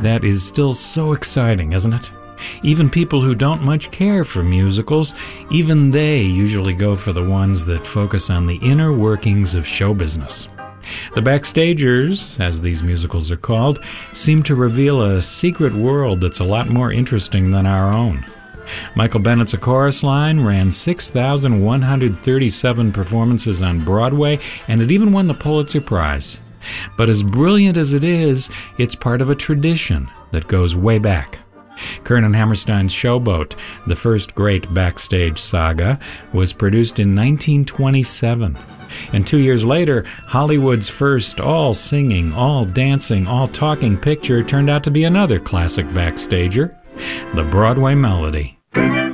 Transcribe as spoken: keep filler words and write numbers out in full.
That is still so exciting, isn't it? Even people who don't much care for musicals, even they usually go for the ones that focus on the inner workings of show business. The Backstagers, as these musicals are called, seem to reveal a secret world that's a lot more interesting than our own. Michael Bennett's A Chorus Line ran six thousand one hundred thirty-seven performances on Broadway, and it even won the Pulitzer Prize. But as brilliant as it is, it's part of a tradition that goes way back. Kern and Hammerstein's Showboat, the first great backstage saga, was produced in nineteen twenty-seven. And two years later, Hollywood's first all-singing, all-dancing, all-talking picture turned out to be another classic backstager, The Broadway Melody.